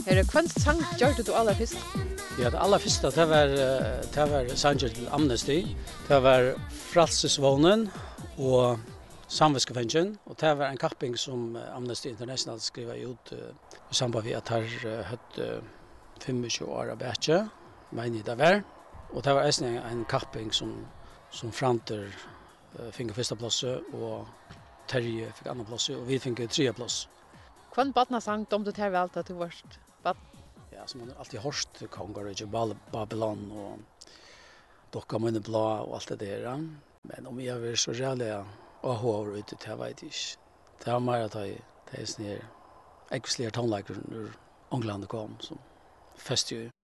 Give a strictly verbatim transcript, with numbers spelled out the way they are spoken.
Är det kvant sang gjorde du alla först? Ja, det allra första det var eh, det var sanger til Amnesty. Det var Frelsesvånen og Samviskefengen, og det var en kapping som eh, Amnesty International skrev ut eh, i samband med at her eh, høtte tjuefem år av bætje, mener det var. Og det var også en, en kapping som, som Franter eh, fikk første plasset, og Terje fikk andre plasset, og vi fikk tredje plass. Kvant badna sang dom du tar väl att du varst bad? Ja, som man har alltid hört Kongar och Babylon och Docka Munne Blå och allt det där. Men om jag vill så jävla och hör ut det här vet jag inte. Det har mer att ta i. Det är snär. Äckliga tonlager ur England kom som fest ju.